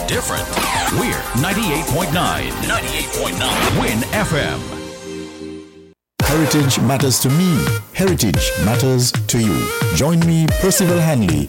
different. We're 98.9. 98.9. Win FM. Heritage matters to me. Heritage matters to you. Join me, Percival Hanley,